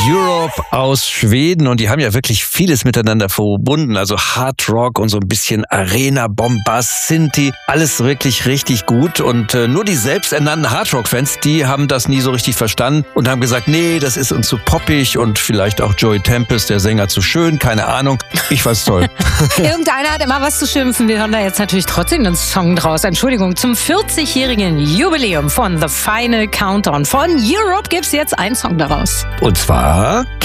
Europe aus Schweden und die haben ja wirklich vieles miteinander verbunden, also Hard Rock und so ein bisschen Arena, Bombast, Synthie, alles wirklich richtig gut und nur die selbsternannten Hard Rock-Fans, die haben das nie so richtig verstanden und haben gesagt, nee, das ist uns zu poppig und vielleicht auch Joey Tempest, der Sänger, zu schön, keine Ahnung, ich fand's toll. Irgendeiner hat immer was zu schimpfen, wir hören da jetzt natürlich trotzdem einen Song draus, Entschuldigung, zum 40-jährigen Jubiläum von The Final Countdown von Europe gibt's jetzt einen Song daraus. Und zwar